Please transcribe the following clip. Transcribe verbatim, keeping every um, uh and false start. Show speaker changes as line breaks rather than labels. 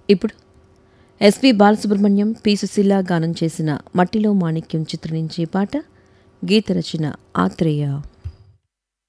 ఇప్పుడు SP Balasubrahmanyam, P Susheela గానం చేసిన మట్టిలో మాణిక్యం చిత్రం నుంచి పాట. గీత రచన ఆత్రేయ.